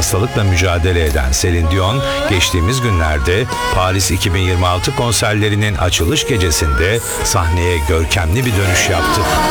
hastalıkla mücadele eden Celine Dion, geçtiğimiz günlerde Paris 2026 konserlerinin açılış gecesinde sahneye görkemli bir dönüş yaptı.